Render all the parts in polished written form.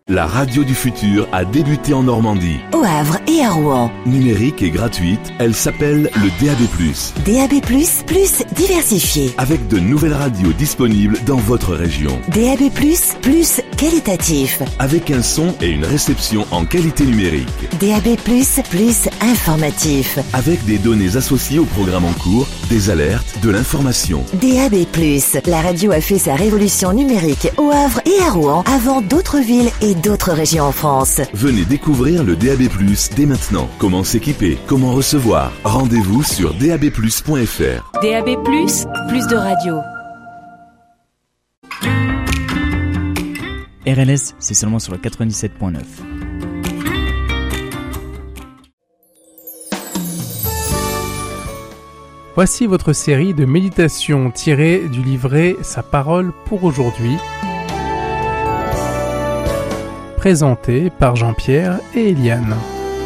La radio du futur a débuté en Normandie. Au Havre et à Rouen. Numérique et gratuite, elle s'appelle le DAB+. DAB+, plus diversifié. Avec de nouvelles radios disponibles dans votre région. DAB+, plus qualitatif. Avec un son et une réception en qualité numérique. DAB+, plus informatif. Avec des données associées au programme en cours, des alertes, de l'information. DAB+, la radio a fait sa révolution numérique au Havre et à Rouen avant d'autres villes et d'autres régions en France. Venez découvrir le DAB+, dès maintenant. Comment s'équiper, comment recevoir. Rendez-vous sur dabplus.fr. DAB+, plus de radio. RLS, c'est seulement sur le 97.9. Voici votre série de méditations tirées du livret Sa parole pour aujourd'hui, présentée par Jean-Pierre et Eliane.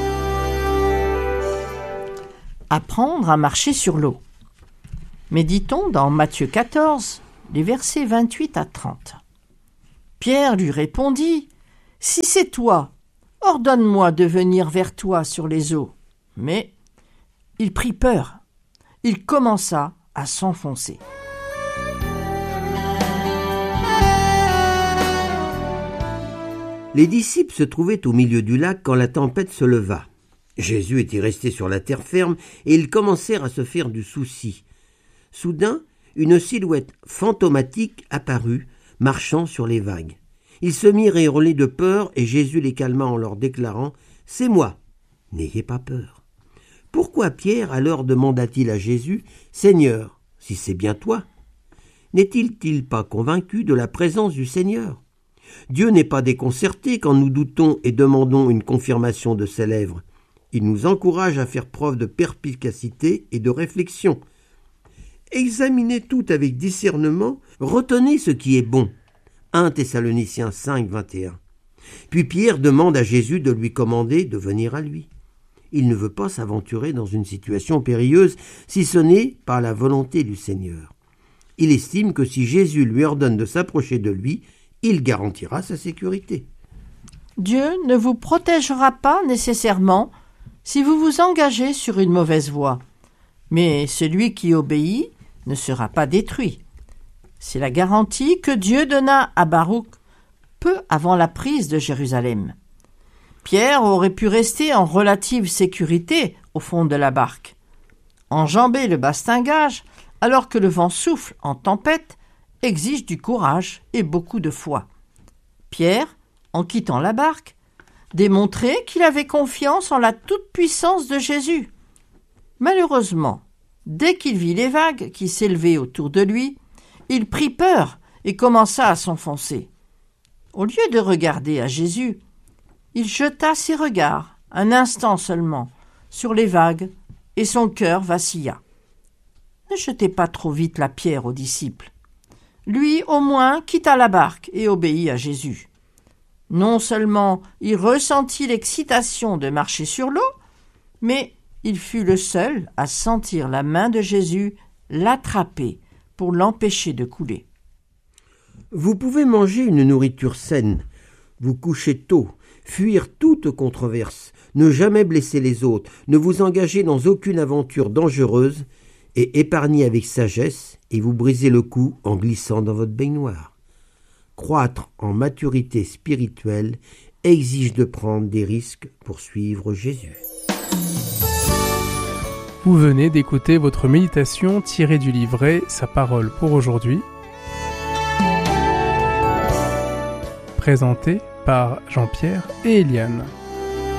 Apprendre à marcher sur l'eau. Méditons dans Matthieu 14, les versets 28 à 30. Pierre lui répondit : « Si c'est toi, ordonne-moi de venir vers toi sur les eaux. » Mais il prit peur. Il commença à s'enfoncer. Les disciples se trouvaient au milieu du lac quand la tempête se leva. Jésus était resté sur la terre ferme et ils commencèrent à se faire du souci. Soudain, une silhouette fantomatique apparut, marchant sur les vagues. Ils se mirent à hurler de peur et Jésus les calma en leur déclarant : « C'est moi, n'ayez pas peur. » Pourquoi Pierre alors demanda-t-il à Jésus : « Seigneur, si c'est bien toi ?» N'est-il pas convaincu de la présence du Seigneur ? Dieu n'est pas déconcerté quand nous doutons et demandons une confirmation de ses lèvres. Il nous encourage à faire preuve de perspicacité et de réflexion. Examinez tout avec discernement, retenez ce qui est bon. 1 Thessaloniciens 5, 21. Puis Pierre demande à Jésus de lui commander de venir à lui. Il ne veut pas s'aventurer dans une situation périlleuse si ce n'est par la volonté du Seigneur. Il estime que si Jésus lui ordonne de s'approcher de lui, il garantira sa sécurité. Dieu ne vous protégera pas nécessairement si vous vous engagez sur une mauvaise voie, mais celui qui obéit ne sera pas détruit. C'est la garantie que Dieu donna à Baruch peu avant la prise de Jérusalem. Pierre aurait pu rester en relative sécurité au fond de la barque. Enjamber le bastingage alors que le vent souffle en tempête exige du courage et beaucoup de foi. Pierre, en quittant la barque, démontrait qu'il avait confiance en la toute-puissance de Jésus. Malheureusement, dès qu'il vit les vagues qui s'élevaient autour de lui, il prit peur et commença à s'enfoncer. Au lieu de regarder à Jésus, il jeta ses regards, un instant seulement, sur les vagues et son cœur vacilla. Ne jetez pas trop vite la pierre aux disciples. Lui, au moins, quitta la barque et obéit à Jésus. Non seulement il ressentit l'excitation de marcher sur l'eau, mais il fut le seul à sentir la main de Jésus l'attraper pour l'empêcher de couler. Vous pouvez manger une nourriture saine, vous coucher tôt, fuir toute controverse, ne jamais blesser les autres, ne vous engager dans aucune aventure dangereuse et épargner avec sagesse et vous briser le cou en glissant dans votre baignoire. Croître en maturité spirituelle exige de prendre des risques pour suivre Jésus. Vous venez d'écouter votre méditation tirée du livret Sa parole pour aujourd'hui, présentée par Jean-Pierre et Eliane.